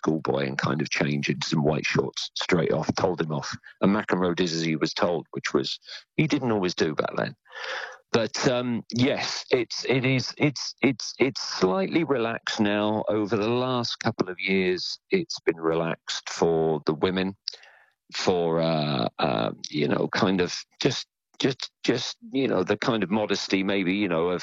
schoolboy and kind of change into some white shorts straight off, told him off. And McEnroe did as he was told, which was he didn't always do back then. But yes, it's slightly relaxed now. Over the last couple of years, it's been relaxed for the women, for kind of just the kind of modesty, maybe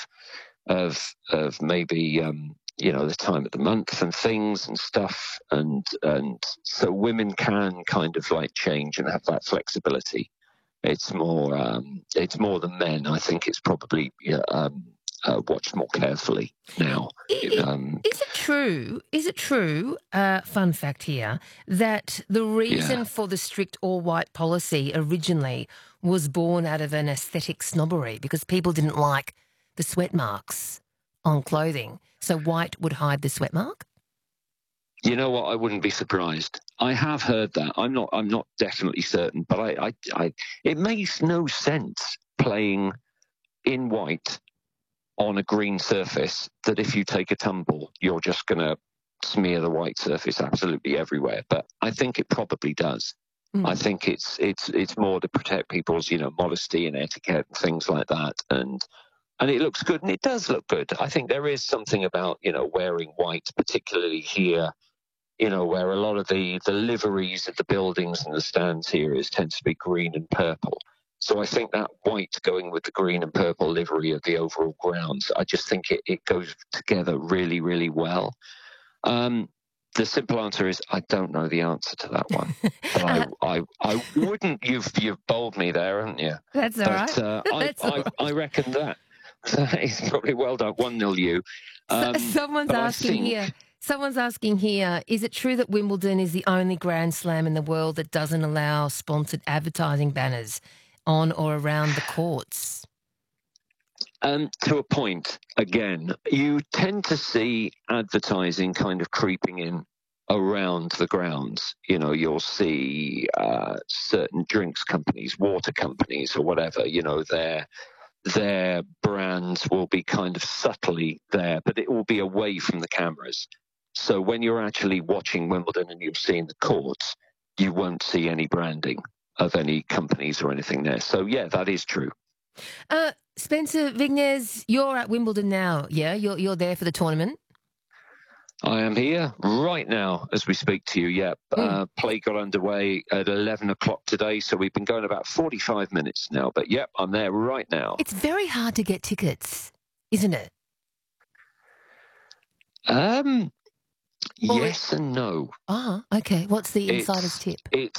of maybe the time of the month and things and stuff, and so women can kind of like change and have that flexibility. It's more than men. I think it's probably watched more carefully now. Is it true? Is it true? Fun fact here, that the reason for the strict all-white policy originally was born out of an aesthetic snobbery because people didn't like the sweat marks on clothing, so white would hide the sweat mark? You know what? I wouldn't be surprised. I have heard that. I'm not definitely certain, but I it makes no sense playing in white on a green surface that if you take a tumble, you're just going to smear the white surface absolutely everywhere. But I think it probably does. I think it's more to protect people's modesty and etiquette and things like that, and it looks good, and it does look good. I think there is something about wearing white, particularly here. Where a lot of the liveries of the buildings and the stands here tends to be green and purple. So I think that white going with the green and purple livery of the overall grounds, I just think it goes together really, really well. The simple answer is I don't know the answer to that one. But I wouldn't. You've bowled me there, haven't you? That's all right. I reckon that is probably well done. 1-0 you. Someone's asking here, is it true that Wimbledon is the only Grand Slam in the world that doesn't allow sponsored advertising banners on or around the courts? To a point, again, you tend to see advertising kind of creeping in around the grounds. You'll see certain drinks companies, water companies or whatever, their brands will be kind of subtly there, but it will be away from the cameras. So when you're actually watching Wimbledon and you're seeing the courts, you won't see any branding of any companies or anything there. So, yeah, that is true. Spencer Vignes, you're at Wimbledon now, yeah? You're there for the tournament? I am here right now as we speak to you, yeah. Play got underway at 11 o'clock today, so we've been going about 45 minutes now. But, yep, I'm there right now. It's very hard to get tickets, isn't it? Yes and no. Oh, okay. What's the insider's tip?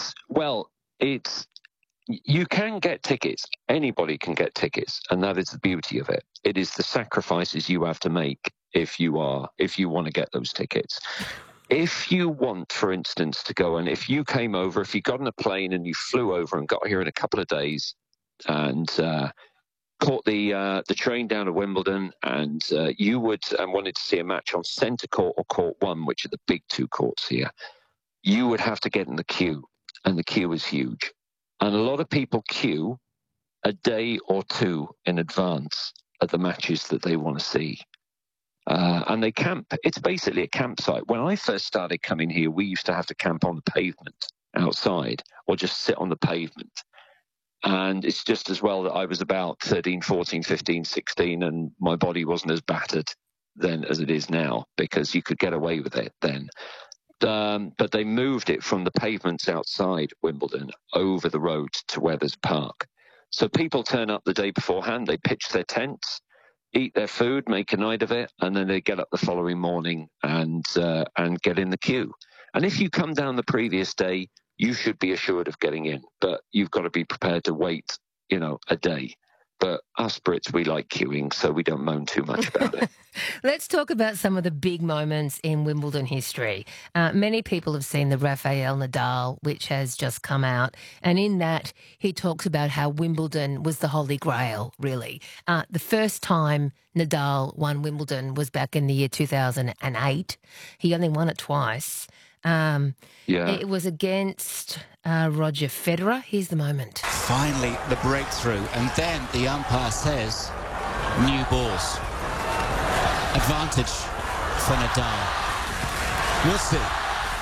You can get tickets. Anybody can get tickets, and that is the beauty of it. It is the sacrifices you have to make if you want to get those tickets. If you want, for instance, to go, and if you came over, if you got on a plane and you flew over and got here in a couple of days and caught the train down to Wimbledon, and you wanted to see a match on Centre Court or Court 1, which are the big two courts here, you would have to get in the queue, and the queue is huge. And a lot of people queue a day or two in advance at the matches that they want to see. And they camp. It's basically a campsite. When I first started coming here, we used to have to camp on the pavement outside or just sit on the pavement. And it's just as well that I was about 13, 14, 15, 16, and my body wasn't as battered then as it is now, because you could get away with it then. But they moved it from the pavements outside Wimbledon over the road to where there's a park. So people turn up the day beforehand, they pitch their tents, eat their food, make a night of it, and then they get up the following morning and get in the queue. And if you come down the previous day, you should be assured of getting in, but you've got to be prepared to wait, a day. But us Brits, we like queuing, so we don't moan too much about it. Let's talk about some of the big moments in Wimbledon history. Many people have seen the Rafael Nadal, which has just come out, and in that he talks about how Wimbledon was the holy grail, really. The first time Nadal won Wimbledon was back in the year 2008. He only won it twice. It was against Roger Federer. Here's the moment. Finally, the breakthrough, and then the umpire says, new balls. Advantage for Nadal. We'll see.